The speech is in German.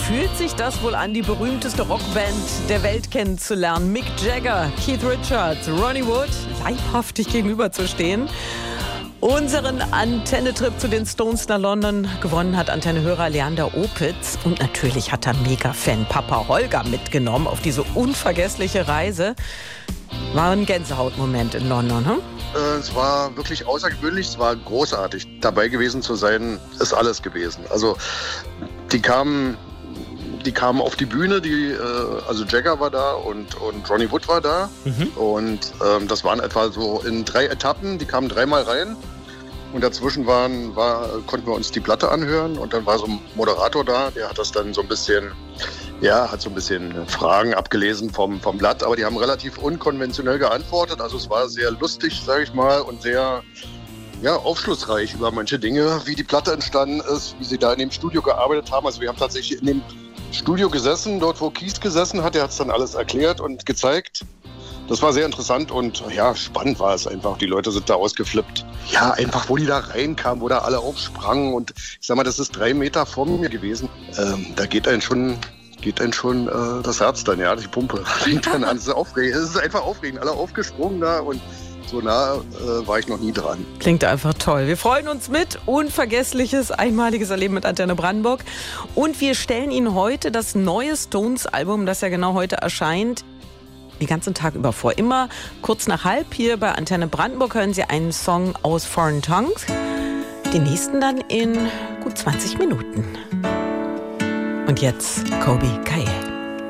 fühlt sich das wohl an, die berühmteste Rockband der Welt kennenzulernen? Mick Jagger, Keith Richards, Ronnie Wood, leibhaftig gegenüberzustehen. Unseren Antenne-Trip zu den Stones nach London gewonnen hat Antenne-Hörer Leander Opitz. Und natürlich hat er Mega-Fan Papa Holger mitgenommen auf diese unvergessliche Reise. War ein Gänsehautmoment in London, hm? Es war wirklich außergewöhnlich, es war großartig. Dabei gewesen zu sein, ist alles gewesen. Also die kamen auf die Bühne, also Jagger war da und Ronnie Wood war da. Und das waren etwa so in 3 Etappen, die kamen 3-mal rein. Und dazwischen konnten wir uns die Platte anhören und dann war so ein Moderator da, der hat das dann so ein bisschen, hat so ein bisschen Fragen abgelesen vom Blatt, aber die haben relativ unkonventionell geantwortet. Also es war sehr lustig, sage ich mal, und sehr aufschlussreich über manche Dinge, wie die Platte entstanden ist, wie sie da in dem Studio gearbeitet haben. Also wir haben tatsächlich in dem Studio gesessen, dort wo Keith gesessen hat, der hat es dann alles erklärt und gezeigt. Das war sehr interessant und spannend war es einfach. Die Leute sind da ausgeflippt. Ja, einfach, wo die da reinkamen, wo da alle aufsprangen. Und ich sag mal, das ist 3 Meter vor mir gewesen. Da geht einem schon das Herz dann, die Pumpe fängt dann an. Es ist einfach aufregend. Alle aufgesprungen da und so nah war ich noch nie dran. Klingt einfach toll. Wir freuen uns mit. Unvergessliches, einmaliges Erleben mit Antenne Brandenburg. Und wir stellen Ihnen heute das neue Stones-Album, das ja genau heute erscheint, den ganzen Tag über vor. Immer kurz nach 12 hier bei Antenne Brandenburg hören Sie einen Song aus Foreign Tongues. Den nächsten dann in gut 20 Minuten. Und jetzt Colby Kaye.